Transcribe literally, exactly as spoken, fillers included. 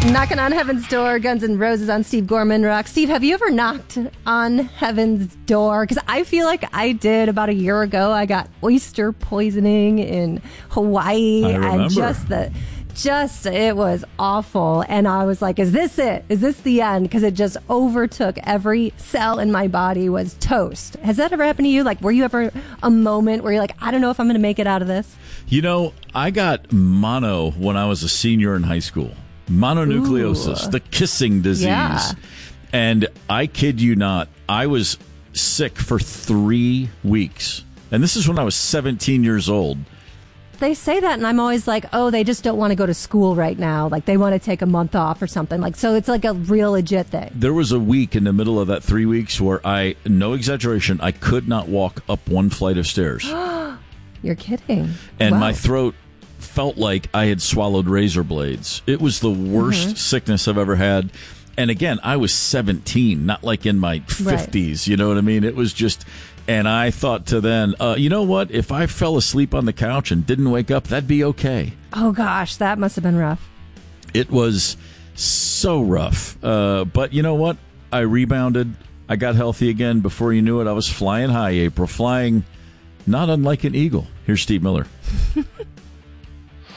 Knocking on Heaven's Door, Guns N' Roses on Steve Gorman Rock. Steve, have you ever knocked on Heaven's Door? Because I feel like I did about a year ago. I got oyster poisoning in Hawaii. I remember. And just the, just, it was awful. And I was like, is this it? Is this the end? Because it just overtook every cell in my body was toast. Has that ever happened to you? Like, were you ever a moment where you're like, I don't know if I'm going to make it out of this? You know, I got mono when I was a senior in high school. Mononucleosis, Ooh. the kissing disease. Yeah. And I kid you not, I was sick for three weeks. And this is when I was seventeen years old. They say that, and I'm always like, oh, they just don't want to go to school right now. Like, they want to take a month off or something. Like, so it's like a real legit thing. There was a week in the middle of that three weeks where I, no exaggeration, I could not walk up one flight of stairs. You're kidding. And Wow. my throat felt like I had swallowed razor blades. It was the worst Mm-hmm. sickness I've ever had. And again, I was seventeen, not like in my fifties. You know what I mean? It was just, and I thought to then, uh, you know what? If I fell asleep on the couch and didn't wake up, that'd be okay. Oh, gosh, that must have been rough. It was so rough. Uh, but you know what? I rebounded. I got healthy again. Before you knew it, I was flying high, April, flying not unlike an eagle. Here's Steve Miller.